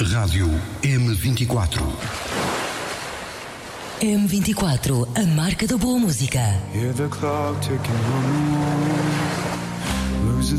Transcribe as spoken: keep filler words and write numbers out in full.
Rádio M vinte e quatro. M vinte e quatro, a marca da boa música. Hear the clock ticking on the wall, losing